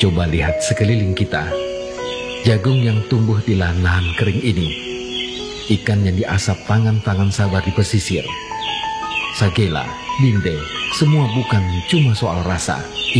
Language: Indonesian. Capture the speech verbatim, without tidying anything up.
Coba lihat sekeliling kita. Jagung yang tumbuh di lahan-lahan kering ini, ikan yang diasap tangan-tangan sabar di pesisir, sagela, linde, semua bukan cuma soal rasa.